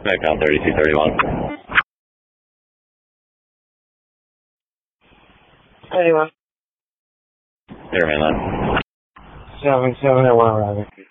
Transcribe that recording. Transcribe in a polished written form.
Metcon 3231. Anyway. Air mainline. 77 at 1 arriving.